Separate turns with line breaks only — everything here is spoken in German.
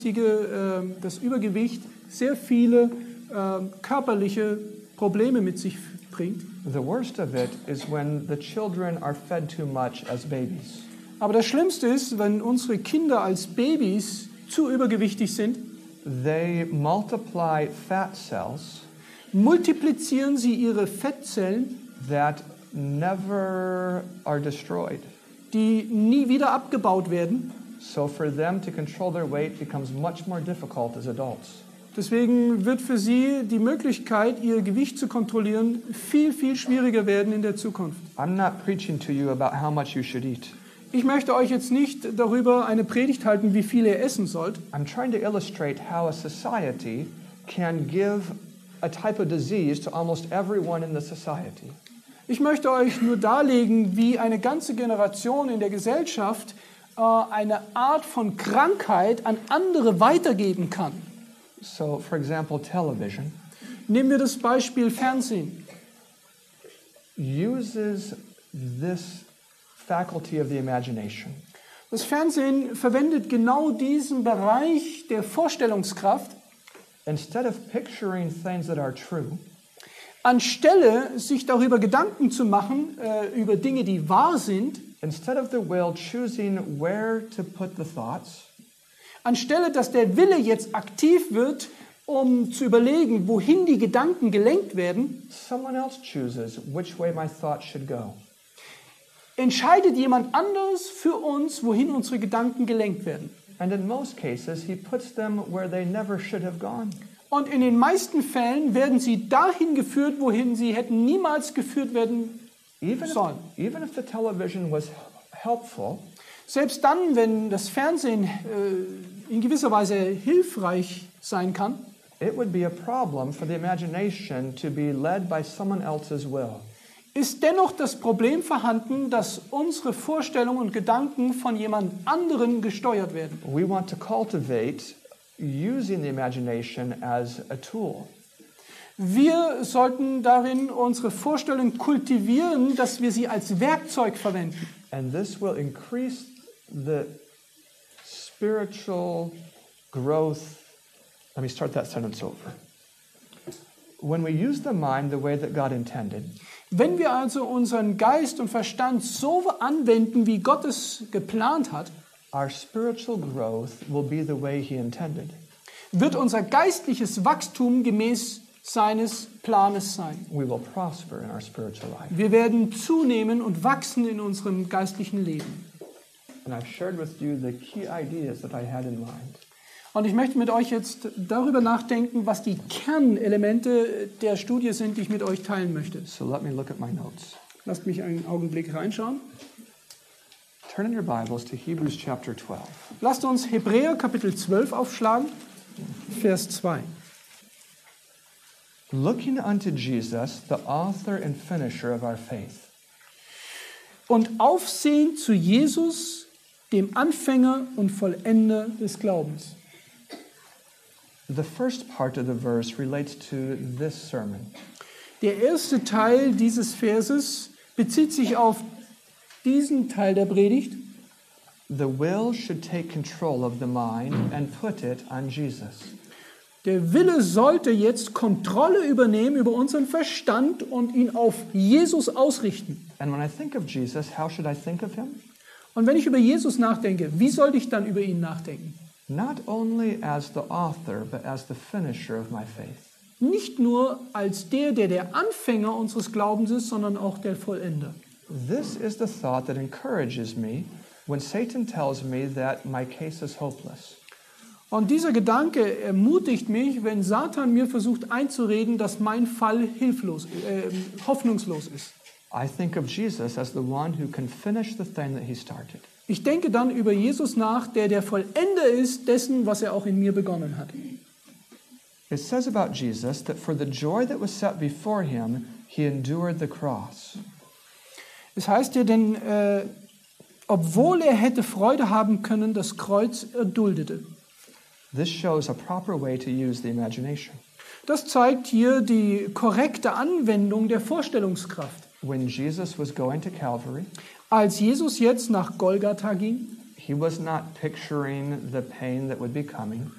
das Übergewicht sehr viele körperliche Probleme mit sich bringt.
The worst of it is when the children are fed too much as babies.
Aber das Schlimmste ist, wenn unsere Kinder als Babys zu übergewichtig sind,
They multiply fat cells
multiplizieren sie ihre Fettzellen,
that never are destroyed.
die nie wieder abgebaut werden.
So for them to control their weight becomes much more difficult as adults.
Deswegen wird für sie die Möglichkeit, ihr Gewicht zu kontrollieren, viel, viel schwieriger werden in der Zukunft.
I'm not preaching to you about how much you should eat.
Ich möchte euch jetzt nicht darüber eine Predigt halten, wie viel ihr essen sollt.
I'm trying to illustrate how a society can give a type of disease to almost everyone in the society.
Ich möchte euch nur darlegen, wie eine ganze Generation in der Gesellschaft eine Art von Krankheit an andere weitergeben kann.
So, for example, television
Nehmen wir das Beispiel Fernsehen.
uses this faculty of the imagination.
Das Fernsehen verwendet genau diesen Bereich der Vorstellungskraft,
Instead of picturing things that are true,
anstelle sich darüber Gedanken zu machen, über Dinge, die wahr sind,
instead of the will choosing where to put the thoughts,
anstelle dass der Wille jetzt aktiv wird, um zu überlegen, wohin die Gedanken gelenkt werden,
someone else chooses which way my thoughts should go.
entscheidet jemand anderes für uns, wohin unsere Gedanken gelenkt werden.
And in most cases, he puts them where they never should have gone.
Und in den meisten Fällen werden sie dahin geführt, wohin sie hätten niemals geführt werden sollen.
Even if the television was helpful,
Selbst dann, wenn das Fernsehen in gewisser Weise hilfreich sein kann,
it would be a problem for the imagination to be led by someone else's will.
ist dennoch das Problem vorhanden, dass unsere Vorstellungen und Gedanken von jemand anderen gesteuert werden.
We want to cultivate using the imagination as a tool.
Wir sollten darin unsere Vorstellungen kultivieren, dass wir sie als Werkzeug verwenden.
And this will increase the spiritual growth. Let me start that sentence over. When we use the mind the way that God intended,
Wenn wir also unseren Geist und Verstand so anwenden, wie Gott es geplant hat,
our spiritual growth will be the way He intended.
wird unser geistliches Wachstum gemäß seines Planes sein.
We will prosper in our spiritual life.
Wir werden zunehmen und wachsen in unserem geistlichen Leben.
And I've shared with you the key ideas that I had in mind.
Und ich möchte mit euch jetzt darüber nachdenken, was die Kernelemente der Studie sind, die ich mit euch teilen möchte.
So let me look at my notes.
Lasst mich einen Augenblick reinschauen.
Turn in your Bibles to Hebrews chapter 12.
Lasst uns Hebräer Kapitel 12 aufschlagen, Vers 2.
Looking unto Jesus, the author and finisher of our faith.
Und aufsehen zu Jesus, dem Anfänger und Vollender des Glaubens.
The first part of the verse relates to this sermon.
Der erste Teil dieses Verses bezieht sich auf diesen Teil der Predigt.
The will should take control of the mind and put it on Jesus.
Der Wille sollte jetzt Kontrolle übernehmen über unseren Verstand und ihn auf Jesus ausrichten.
And when I think of Jesus, how should I think of him?
Und wenn ich über Jesus nachdenke, wie sollte ich dann über ihn nachdenken?
Not only as the author, but as the finisher of my faith.
Nicht nur als der Anfänger unseres Glaubens ist, sondern auch der Vollender.
This is the thought that encourages me when Satan tells me that my case is hopeless.
Und dieser Gedanke ermutigt mich, wenn Satan mir versucht einzureden, dass mein Fall hoffnungslos ist.
I think of Jesus as the one who can finish the thing that he started.
Ich denke dann über Jesus nach, der Vollender ist dessen, was er auch in mir begonnen hat.
It says about Jesus that for the joy that was set before him, he endured the cross.
Es heißt ja, denn obwohl er hätte Freude haben können, das Kreuz erduldete.
This shows a proper way to use the imagination.
Das zeigt hier die korrekte Anwendung der Vorstellungskraft.
When Jesus was going to Calvary,
Als Jesus jetzt nach Golgatha ging,
he was not picturing the pain that would be coming.